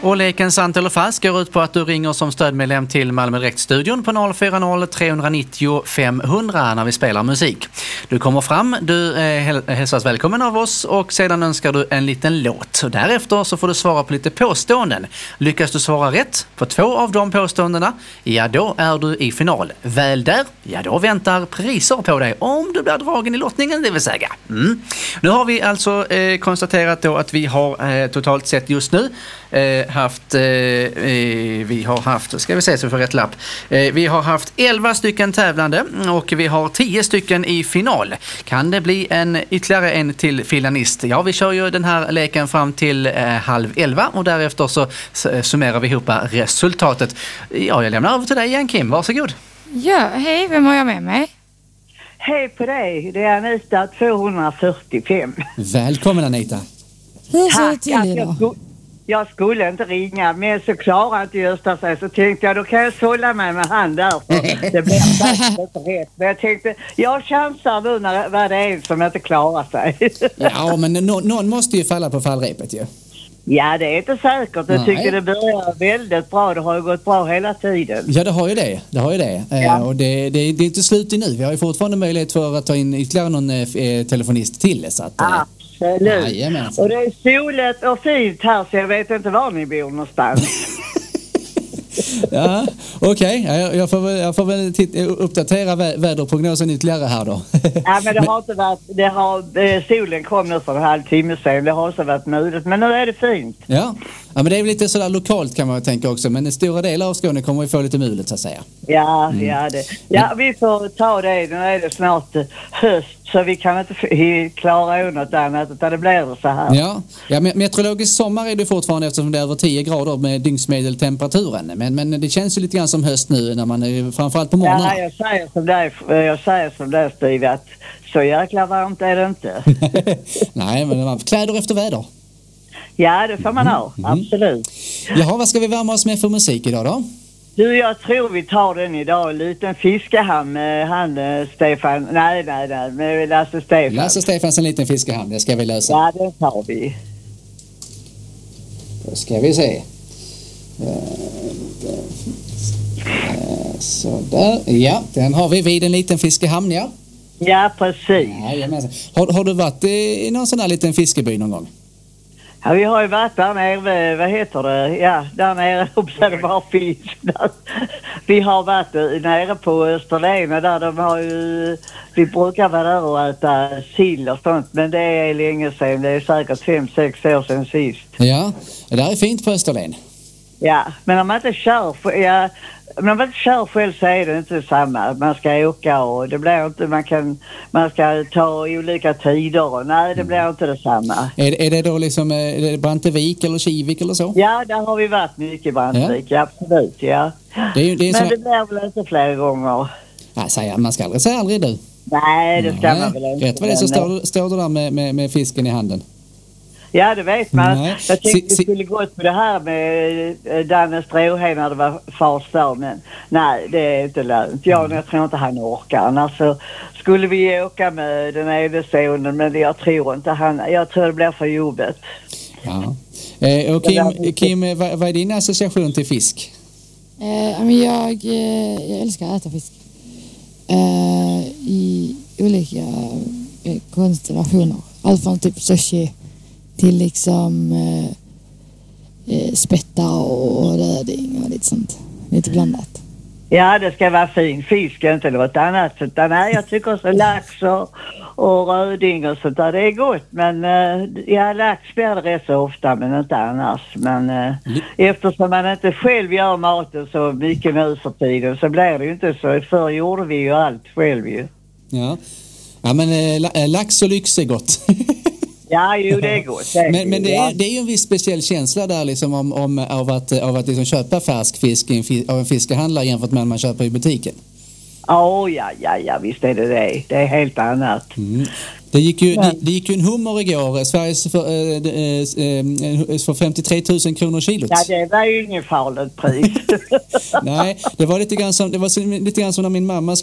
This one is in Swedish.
Och leken sant eller falskt går ut på att du ringer som stödmedlem till Malmö Direkt-studion på 040 390 500 när vi spelar musik. Du kommer fram, du hälsas välkommen av oss och sedan önskar du en liten låt. Och därefter så får du svara på lite påståenden. Lyckas du svara rätt på 2 av de påståendena, ja då är du i final. Väl där, ja då väntar priser på dig om du blir dragen i lottningen, det vill säga. Nu har vi alltså konstaterat då att vi har totalt sett just nu vi har haft, ska vi se så vi får rätt lapp. Vi har haft 11 stycken tävlande och vi har 10 stycken i final. Kan det bli ytterligare en till finalist? Ja, vi kör ju den här leken fram till 10:30 och därefter så summerar vi ihop resultatet. Ja, jag lämnar över till dig igen, Kim. Varsågod. Ja, hej, vem har jag med mig? Hej på dig, det är Anita 245. Välkommen Anita. Hur ser det till idag? Jag skulle inte ringa, men så klarar inte Gösta sig, så tänkte jag då kan jag sålla mig med han där. Det blev faktiskt inte rätt. Men jag tänkte, jag chansar nu när vad det är som inte klarar sig. Ja, men någon måste ju falla på fallrepet ju. Ja, det är inte säkert. Jag tycker det börjar väldigt bra. Det har ju gått bra hela tiden. Ja, det har ju det. Ja. Och det är inte slut nu. Vi har ju fortfarande möjlighet för att ta in ytterligare någon telefonist till. Så att, absolut. Och det är soligt och fint här, så jag vet inte var ni bor någonstans. Ja, okej. Jag får väl uppdatera väderprognosen ytterligare här då. Ja, men det har inte varit, solen kom nu för en halvtimme sedan. Det har också varit mulet, men nu är det fint. Ja, men det är väl lite sådär lokalt kan man tänka också. Men en stora del av Skåne kommer vi få lite mulet så att säga. Ja, vi får ta det. Nu är det snart höst, så vi kan inte klara något annat, utan det blir det så här. Ja, meteorologisk sommar är det fortfarande eftersom det är över 10 grader med dygnsmedeltemperaturen. Men det känns ju lite grann som höst nu när man är framförallt på morgonen. Ja, jag säger som det Steve, att så jäkla varmt är det inte. Nej, men man kläder efter väder. Ja, det får man ha. Absolut. Jaha, vad ska vi värma oss med för musik idag då? Du, jag tror vi tar den idag. En liten fiskehamn med Stefan. Nej, med Lasse Stefan. Lasse Stefans en liten fiskehamn, det ska vi lösa. Ja, det tar vi. Då ska vi se. Så där. Ja, den har vi vid en liten fiskehamn, ja. Ja, precis. Har du varit i någon sån här liten fiskeby någon gång? Ja, vi har ju varit där nere, vad heter det? Ja, där nere uppe det var fisk. Vi har varit nere på Österlen där de har ju, vi brukar vara där och äta sill och sånt, men det är länge sedan, det är säkert 5-6 år sedan sist. Ja, det där är fint på Österlen. Ja, men om man inte kör själv så är det inte samma. Man ska åka och det blir inte, man ska ta olika tider och nej, det blir inte detsamma. Är det då liksom Brantevik eller Kivik eller så? Ja, där har vi varit mycket Brantevik, ja. Absolut, ja. Det är men det blir väl inte fler gånger. Ja, man ska aldrig säga aldrig du. Nej, det ska man väl inte. Rätt vad det så står du där med fisken i handen. Ja, det vet man. Nej. Jag tänkte vi skulle gå på det här med Danne Stråhed när det var fars dag, men nej, det är inte lönt. Jag tror inte han orkar. Annars så skulle vi åka med den ena sonen, men jag tror inte jag tror det blir för jobbet. Ja. Och Kim, vad är din association till fisk? Jag älskar att äta fisk. I olika konstellationer. Allt från typ sushi till liksom spätta och röding och lite sånt. Lite blandat. Ja, det ska vara fin fisk, inte något annat. Nej, jag tycker så lax och röding och sånt där, det är gott. Men lax blir det rätt så ofta, men inte annars. Men eftersom man inte själv gör maten så mycket nu för tiden så blir det ju inte så. Förr gjorde vi ju allt själv ju. Ja men lax och lyx är gott. Ja, jo, det är gott. Men det är ju en viss speciell känsla där liksom av att liksom köpa färsk fisk av en fiskehandlare jämfört med när man köper i butiken. Ja, visst är det. Det är helt annat. Det gick ju en hummer igår, Sveriges för 53 000 kronor kilot. Ja, det var ju ingen farligt pris. Nej, det var lite grann som när min mamma